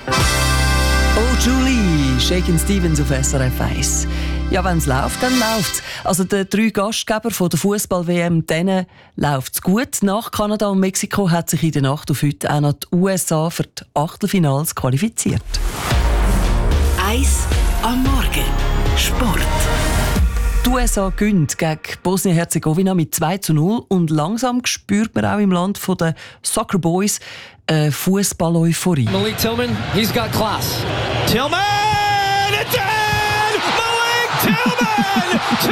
Oh Julie, Shakin' Stevens auf SRF 1. Ja, wenn es läuft, dann läuft es. Also den 3 Gastgeber von der Fußball-WM, denen läuft es gut. Nach Kanada und Mexiko hat sich in der Nacht auf heute auch noch die USA für die Achtelfinals qualifiziert. 1 am Morgen. Sport. Die USA gewinnt gegen Bosnien-Herzegowina mit 2:0 und langsam spürt man auch im Land der Soccer Boys Fußball-Euphorie. Malik Tillman, he's got class. Tillman! It's in! Malik Tillman! 2-0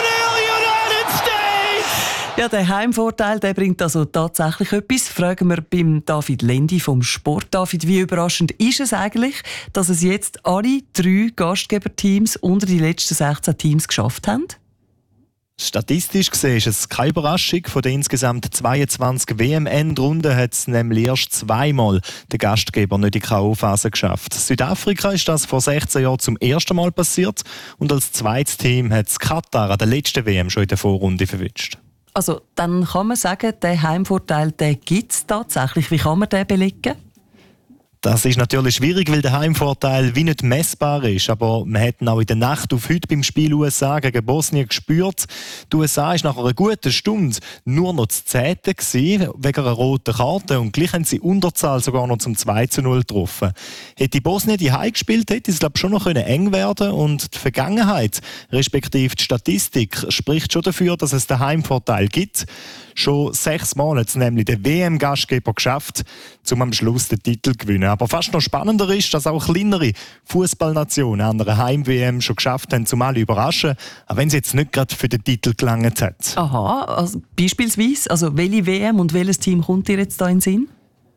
United States! Ja, der Heimvorteil, der bringt also tatsächlich etwas. Fragen wir beim David Lendi vom Sport. David, wie überraschend ist es eigentlich, dass es jetzt alle 3 Gastgeberteams unter die letzten 16 Teams geschafft haben? Statistisch gesehen ist es keine Überraschung. Von den insgesamt 22 WM-Endrunden hat es nämlich erst 2-mal der Gastgeber nicht in die K.O.-Phase geschafft. Südafrika ist das vor 16 Jahren zum ersten Mal passiert und als zweites Team hat es Katar an der letzten WM schon in der Vorrunde verwitscht. Also, dann kann man sagen, der Heimvorteil gibt es tatsächlich. Wie kann man den belegen? Das ist natürlich schwierig, weil der Heimvorteil wie nicht messbar ist. Aber wir hätten auch in der Nacht auf heute beim Spiel USA gegen Bosnien gespürt. Die USA war nach einer guten Stunde nur noch zu 10. wegen einer roten Karte. Und gleich haben sie Unterzahl sogar noch zum 2:0 getroffen. Hätte Bosnien die Heim gespielt, hätte es schon noch eng werden können. Und die Vergangenheit, respektive die Statistik, spricht schon dafür, dass es den Heimvorteil gibt. Schon 6 Mal hat es nämlich der WM-Gastgeber geschafft, um am Schluss den Titel zu gewinnen. Aber fast noch spannender ist, dass auch kleinere Fußballnationen an einer Heim-WM schon geschafft haben, um alle überraschen, auch wenn sie jetzt nicht gerade für den Titel gelangt hat. Aha, also beispielsweise, also welche WM und welches Team kommt dir jetzt da in den Sinn?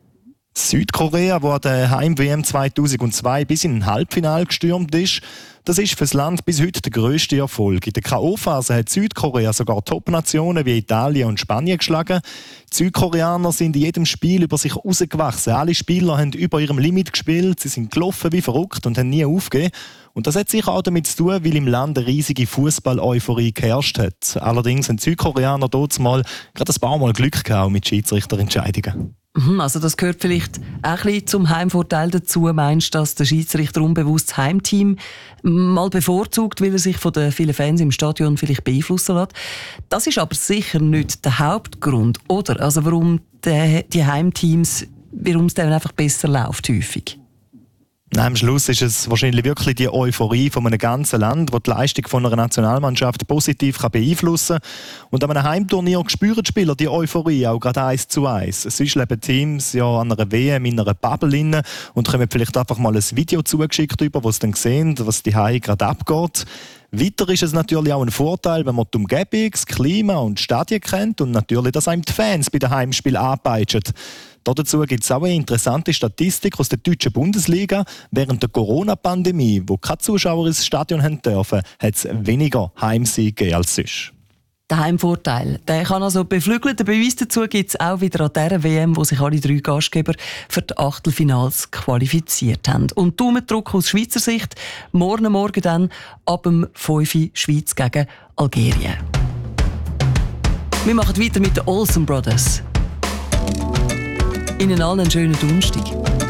Südkorea, wo an der Heim-WM 2002 bis in ein Halbfinale gestürmt ist, das ist für das Land bis heute der grösste Erfolg. In der K.O.-Phase hat Südkorea sogar Top-Nationen wie Italien und Spanien geschlagen. Die Südkoreaner sind in jedem Spiel über sich herausgewachsen. Alle Spieler haben über ihrem Limit gespielt, sie sind gelaufen wie verrückt und haben nie aufgegeben. Und das hat sicher auch damit zu tun, weil im Land eine riesige Fußball-Euphorie geherrscht hat. Allerdings haben die Südkoreaner dort mal gerade ein paar Mal Glück gehabt mit Schiedsrichterentscheidungen. Also das gehört vielleicht auch ein bisschen zum Heimvorteil dazu. Meinst du, dass der Schiedsrichter unbewusst das Heimteam mal bevorzugt, weil er sich von den vielen Fans im Stadion vielleicht beeinflussen lässt? Das ist aber sicher nicht der Hauptgrund, oder? Also warum die Heimteams, warum es dann einfach besser läuft häufig? Nein, am Schluss ist es wahrscheinlich wirklich die Euphorie von einem ganzen Land, die die Leistung von einer Nationalmannschaft positiv beeinflussen kann. Und an einem Heimturnier spüren die Spieler die Euphorie auch gerade 1:1. Sonst leben Teams ja an einer WM in einer Bubble inne und kommen vielleicht einfach mal ein Video zugeschickt über, wo sie dann sehen, was die Heim gerade abgeht. Weiter ist es natürlich auch ein Vorteil, wenn man die Umgebung, das Klima und die Stadien kennt und natürlich, dass einem die Fans bei den Heimspielen anpeitschen. Dazu gibt es auch eine interessante Statistik aus der deutschen Bundesliga. Während der Corona-Pandemie, wo keine Zuschauer ins Stadion haben dürfen, hat es weniger Heimsiege gegeben als sonst. Der Heimvorteil, der kann also beflügeln. Der Beweis dazu gibt es auch wieder an dieser WM, wo sich alle 3 Gastgeber für die Achtelfinals qualifiziert haben. Und Daumendruck aus Schweizer Sicht, morgen dann ab dem 5 Uhr Schweiz gegen Algerien. Wir machen weiter mit den Olsen Brothers. Ihnen allen einen schönen Donnerstag.